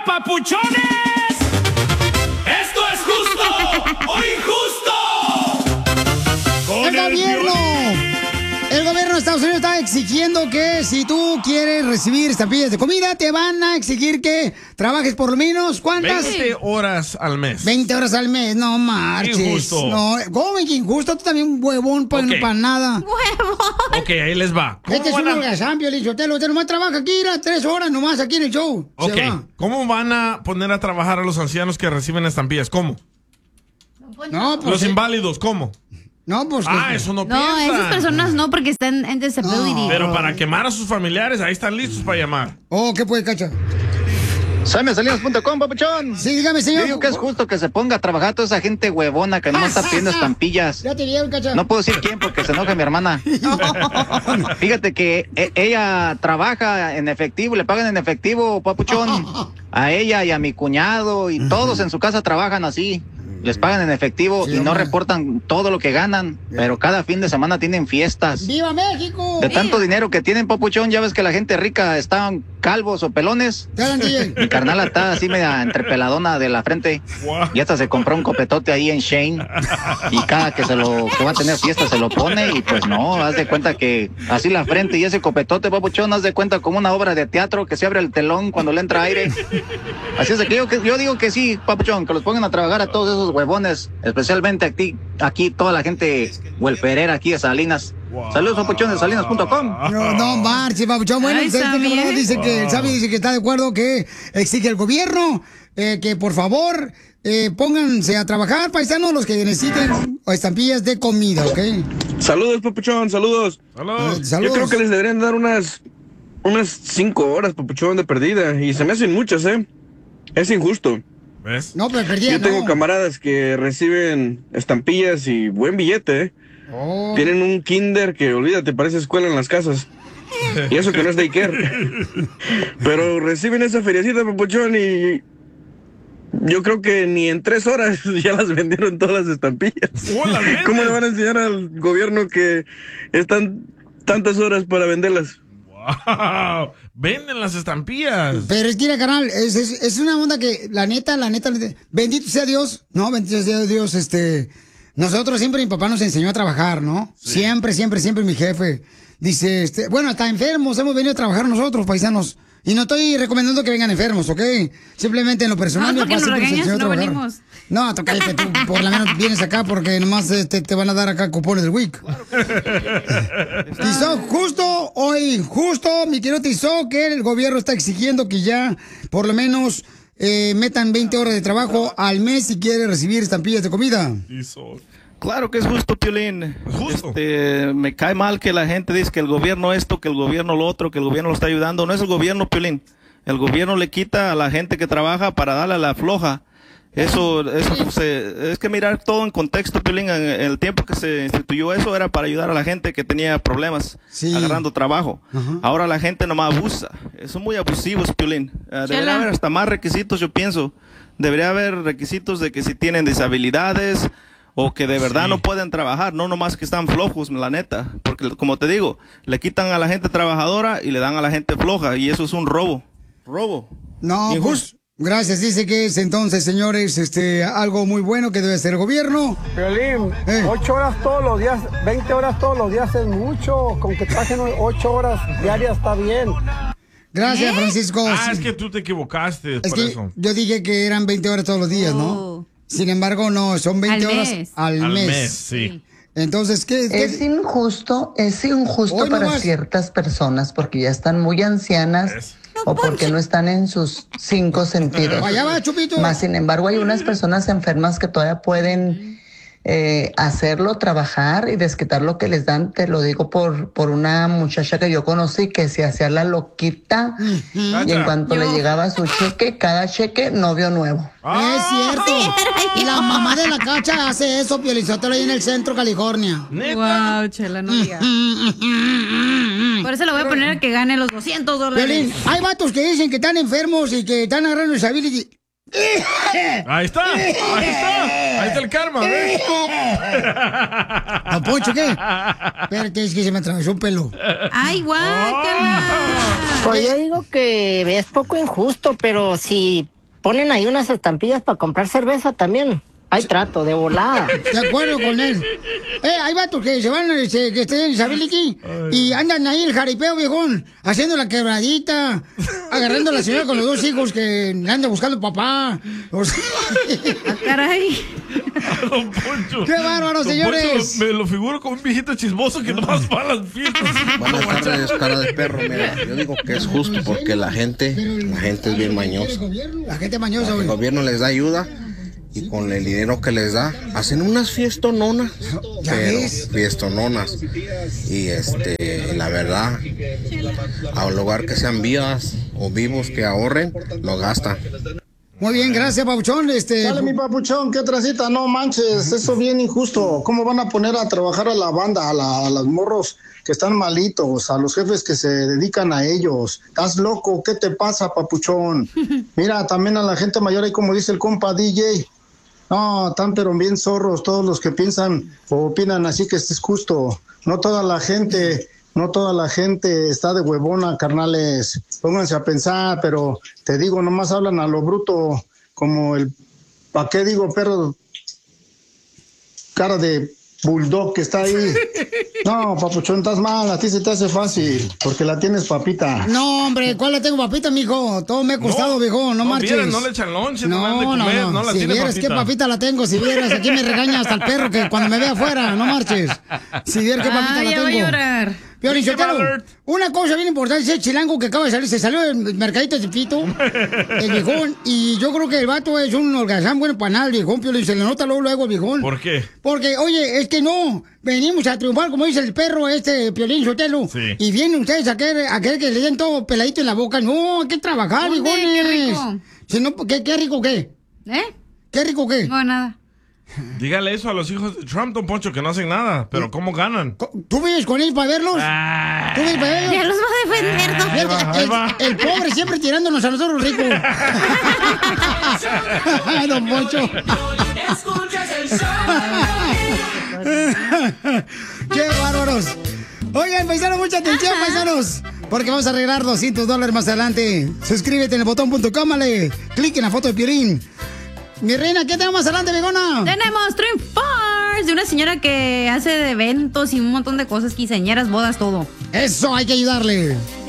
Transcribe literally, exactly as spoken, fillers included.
papuchones! ¡Esto es justo o injusto! ¡El gobierno! El gobierno de Estados Unidos está exigiendo que si tú quieres recibir estampillas de comida, te van a exigir que trabajes por lo menos, ¿cuántas? veinte horas al mes. veinte horas al mes, no marches. Injusto. No, ¿cómo que injusto? Tú también un huevón para Ok. pa nada. ¡Huevón! Ok, ahí les va. Este es van un a- holgazán, Piolín Sotelo. Usted nomás trabaja aquí, era tres horas nomás aquí en el show. Ok, Se va. ¿cómo van a poner a trabajar a los ancianos que reciben estampillas? ¿Cómo? No, pues... Los inválidos, ¿cómo? No, pues... Ah, eso no, No, piensan. esas personas no, porque están en disability. Pero para quemar a sus familiares, ahí están listos para llamar. Oh, ¿qué puede, Cacha? Saime Salinas punto com, papuchón. Sí, dígame, señor. Yo digo que es justo que se ponga a trabajar toda esa gente huevona que no está pidiendo estampillas. Ya te vieron, Cacha. No puedo decir quién porque se enoja mi hermana. Fíjate que e- ella trabaja en efectivo, le pagan en efectivo, papuchón. A ella y a mi cuñado y todos en su casa trabajan así. Les pagan en efectivo Sí, y no hombre. reportan todo lo que ganan, pero cada fin de semana tienen fiestas. ¡Viva México! De tanto dinero que tienen, papuchón, ya ves que la gente rica están calvos o pelones. Te hablan, D J. Mi carnal está así media entrepeladona de la frente. Y hasta se compró un copetote ahí en Shane. Y cada que se lo que va a tener fiesta se lo pone. Y pues no, haz de cuenta que así la frente y ese copetote, papuchón, haz de cuenta como una obra de teatro que se abre el telón cuando le entra aire. Así es de que yo, que yo digo que sí, papuchón, que los pongan a trabajar a todos esos huevones. Especialmente aquí, aquí toda la gente huelferera aquí de Salinas. Saludos, papuchón, de salinas punto com. No, no marche, papuchón. Bueno, Ay, usted Sammy, camarada ¿eh? dice que el Sammy dice que está de acuerdo que exige el gobierno eh, que por favor eh, pónganse a trabajar, paisanos, los que necesiten estampillas de comida, ¿ok? Saludos, papuchón, saludos. Saludos. Eh, saludos. Yo creo que les deberían dar unas unas cinco horas, papuchón, de perdida. Y se me hacen muchas, ¿eh? Es injusto. ¿Ves? No, pero perdí. Yo tengo no. camaradas que reciben estampillas y buen billete, ¿eh? Oh. Tienen un kinder que, olvídate, parece escuela en las casas. Y eso que no es daycare. Pero reciben esa feriecita, papuchón, y yo creo que ni en tres horas ya las vendieron todas las estampillas. Oh, ¿las venden? ¿Cómo le van a enseñar al gobierno que están tantas horas para venderlas? ¡Wow! Venden las estampillas. Pero es que, mira, carnal, es, es, es una onda que, la neta, la neta, bendito sea Dios, ¿no? Bendito sea Dios, este... Nosotros siempre, mi papá nos enseñó a trabajar, ¿no? Sí. Siempre, siempre, siempre mi jefe dice, este... Bueno, hasta enfermos hemos venido a trabajar nosotros, paisanos. Y no estoy recomendando que vengan enfermos, ¿ok? Simplemente en lo personal, No, mi porque papá nos siempre nos regañas, enseñó a no trabajar. venimos. No, tú cállate, tú por lo menos vienes acá porque nomás este, te van a dar acá cupones del week. Tizó, justo o injusto, mi querido Tizó, que el gobierno está exigiendo que ya por lo menos eh, metan veinte horas de trabajo al mes si quiere recibir estampillas de comida. Hizo- Claro que es justo, Piolín. Justo. Este, me cae mal que la gente dice que el gobierno esto, que el gobierno lo otro, que el gobierno lo está ayudando. No es el gobierno, Piolín. El gobierno le quita a la gente que trabaja para darle a la floja. Eso, eso se- es que mirar todo en contexto, Piolín. En el tiempo que se instituyó eso era para ayudar a la gente que tenía problemas Sí. agarrando trabajo. Ajá. Ahora la gente nomás abusa. Son muy abusivos, Piolín. Eh, debería Chela. haber hasta más requisitos, yo pienso. Debería haber requisitos de que si tienen disabilidades o que de verdad Sí. no pueden trabajar, no nomás que están flojos, la neta. Porque como te digo, le quitan a la gente trabajadora y le dan a la gente floja y eso es un robo. Robo. No, Injusto. pues, gracias. Dice que es entonces, señores, este, algo muy bueno que debe hacer el gobierno. Violín, Eh. ocho horas todos los días, veinte horas todos los días es mucho. Con que trabajen ocho horas diarias está bien. Gracias, Francisco. Ah, es que tú te equivocaste Es por que eso. yo dije que eran veinte horas todos los días, ¿no? Oh. Sin embargo, no, son veinte Al horas mes. al, Al mes. mes, sí. Entonces, ¿qué? qué- Es injusto, es injusto Hoy para nomás. ciertas personas porque ya están muy ancianas Es- o porque no están en sus cinco sentidos. Allá va, Chupito. Más sin embargo, hay unas personas enfermas que todavía pueden eh, hacerlo, trabajar y desquitar lo que les dan. Te lo digo por, por una muchacha que yo conocí que se hacía la loquita y en cuanto le llegaba su cheque, cada cheque, novio nuevo. Es cierto. Y la mamá de la cacha hace eso, Piolizotelo, ahí en el centro, California. ¿Neta? Wow, Chela, no digas. Por eso le voy a poner a que gane los doscientos dólares. Piolín, hay vatos que dicen que están enfermos y que están agarrando disability. Ahí está, ahí está, ahí está el karma, ¿ves? ¿A Poncho qué? Espérate, es que se me atravesó un pelo. Ay, guácala. Pues yo digo que es poco injusto, pero si ponen ahí unas estampillas para comprar cerveza también. Hay trato, de volada. De acuerdo con él. Eh, hay vatos que se van, este, que estén en Isabeliki y andan ahí el jaripeo, viejón, haciendo la quebradita, agarrando a la señora con los dos hijos que anda buscando papá. O sea... ¡Ah, caray! Don Poncho. ¡Qué bárbaro, señores! Poncho, me lo figuro como un viejito chismoso que nomás va a las fiestas. Buenas tardes, cara de perro. Mira, yo digo que es justo porque la gente, la gente es bien mañosa. La gente mañosa, güey. El gobierno les da ayuda. Y con el dinero que les da, hacen unas fiestononas, pero fiestononas. Y este, la verdad, al lugar que sean vivas o vivos que ahorren, lo gastan. Muy bien, gracias, Papuchón. Este... Dale, mi Papuchón, qué tracita, no manches, eso bien injusto. ¿Cómo van a poner a trabajar a la banda, a, la, a los morros que están malitos, a los jefes que se dedican a ellos? ¿Estás loco? ¿Qué te pasa, Papuchón? Mira, también a la gente mayor, ahí como dice el compa D J. No, están pero bien zorros todos los que piensan o opinan así que este es justo. No toda la gente, no toda la gente está de huevona, carnales. Pónganse a pensar, pero te digo, nomás hablan a lo bruto, como el, ¿pa' qué digo, perro? Cara de bulldog que está ahí. No, Papuchón, estás mal, a ti se te hace fácil, porque la tienes papita. No, hombre, ¿cuál la tengo papita, mijo? Todo me ha costado, no, viejo, no, no marches. Vieras, no le echan lonche, no, no, de comer, no, no. no la si tiene vieras papita. qué papita la tengo, si vieras, aquí me regaña hasta el perro que cuando me ve afuera, no marches. Si vieras qué papita ah, la ya tengo. Va a llorar. Piolín Sotelo, una cosa bien importante, ese chilango que acaba de salir, se salió del mercadito de Pito, el viejón, y yo creo que el vato es un holgazán bueno para nada, el viejón, Piolín, se le nota luego, luego, viejón. ¿Por qué? Porque, oye, es que no, venimos a triunfar, como dice el perro este, Piolín Sotelo, sí. Y vienen ustedes a querer, a querer que le den todo peladito en la boca. No, hay que trabajar, viejones. Qué rico. Si no, ¿qué, ¿Qué rico qué? ¿Eh? ¿Qué rico qué? No, nada. Dígale eso a los hijos de Trump, Don Poncho, que no hacen nada. Pero ¿cómo ganan? ¿Tú vives con ellos para verlos? Ah, ¿Tú vives para verlos? Ya los va a defender, ¿no? Ahí va, ahí va. El, el pobre siempre tirándonos a nosotros ricos. Ay, Don Poncho. Escuchas el show. ¡Qué bárbaros! Oigan, paisanos, mucha atención, paisanos, porque vamos a arreglar doscientos dólares más adelante. Suscríbete en el botón punto com, dale clic en la foto de Piolín. Mi reina, ¿qué tenemos más adelante, Begona? Tenemos triunfars de una señora que hace de eventos y un montón de cosas, quinceañeras, bodas, todo. Eso, hay que ayudarle.